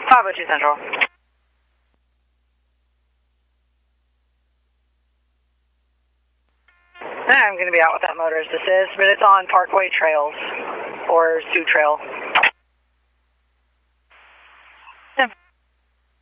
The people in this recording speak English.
502 Central. I'm going to be out with that motorist assist, but it's on Parkway Trails or Sioux Trail.